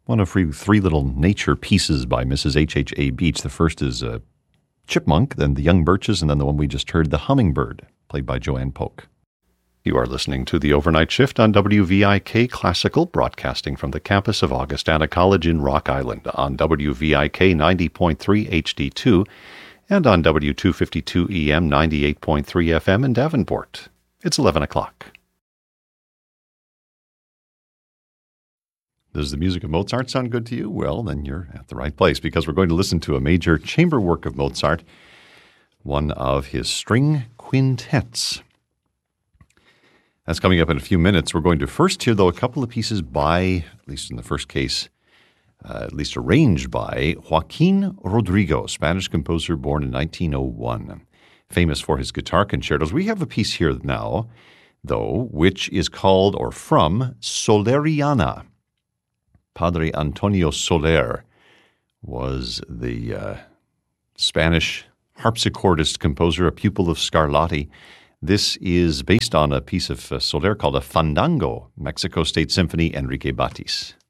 one of three little nature pieces by Mrs. H.H.A. Beach. The first is Chipmunk, then the Young Birches, and then the one we just heard, The Hummingbird, played by Joanne Polk. You are listening to The Overnight Shift on WVIK Classical, broadcasting from the campus of Augustana College in Rock Island on WVIK 90.3 HD2 and on W252 EM 98.3 FM in Davenport. It's 11 o'clock. Does the music of Mozart sound good to you? Well, then you're at the right place, because we're going to listen to a major chamber work of Mozart, one of his string quintets. That's coming up in a few minutes. We're going to first hear, though, a couple of pieces by, at least in the first case, at least arranged by Joaquin Rodrigo, Spanish composer born in 1901, famous for his guitar concertos. We have a piece here now, though, which is called, or from, Soleriana. Padre Antonio Soler was the Spanish harpsichordist composer, a pupil of Scarlatti. This is based on a piece of Soler called a Fandango, Mexico State Symphony, Enrique Batis.